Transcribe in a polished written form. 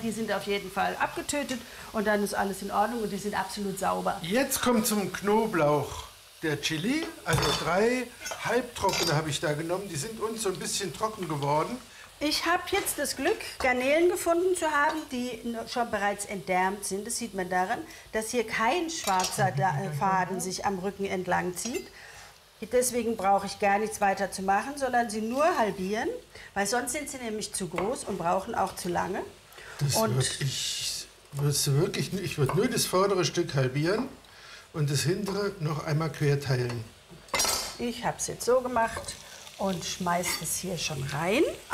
Die sind auf jeden Fall abgetötet und dann ist alles in Ordnung und die sind absolut sauber. Jetzt kommt zum Knoblauch der Chili. Also 3 halbtrockene habe ich da genommen. Die sind uns so ein bisschen trocken geworden. Ich habe jetzt das Glück, Garnelen gefunden zu haben, die schon bereits entdärmt sind. Das sieht man daran, dass hier kein schwarzer Faden sich am Rücken entlang zieht. Deswegen brauche ich gar nichts weiter zu machen, sondern sie nur halbieren, weil sonst sind sie nämlich zu groß und brauchen auch zu lange. Ich würde nur das vordere Stück halbieren und das hintere noch einmal quer teilen. Ich habe es jetzt so gemacht und schmeiße es hier schon rein.